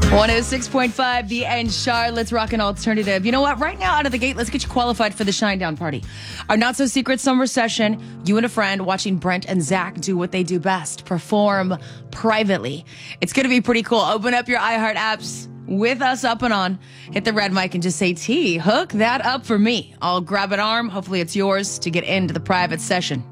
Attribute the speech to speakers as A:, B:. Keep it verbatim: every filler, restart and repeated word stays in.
A: one oh six point five, The End, Charlotte's Rockin' Alternative. You know what? Right now, out of the gate, let's get you qualified for the Shinedown party. Our not-so-secret summer session, you and a friend watching Brent and Zach do what they do best, perform privately. It's going to be pretty cool. Open up your iHeart apps with us up and on. Hit the red mic and just say, T, hook that up for me. I'll grab an arm. Hopefully it's yours to get into the private session.